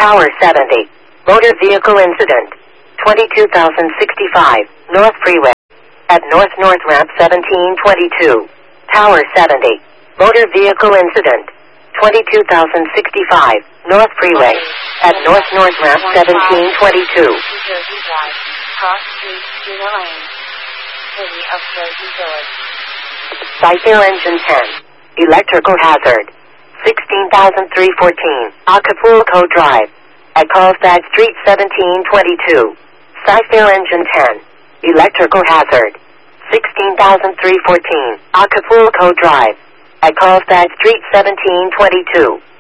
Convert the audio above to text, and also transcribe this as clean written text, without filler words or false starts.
Tower 70. Motor vehicle incident. 22,065. North Freeway. At North Ramp 1722. Tower 70. Motor vehicle incident. 22,065. North Freeway. At North Ramp 1722. Cross Street, Cedar Lane. City of Jersey Village. Cycle engine 10. Electrical hazard. 16,314. Acapulco Drive. At Carlstad Street 1722. Cycle engine 10. Electrical hazard. 16,314. Acapulco Drive. At Carlstad Street 1722.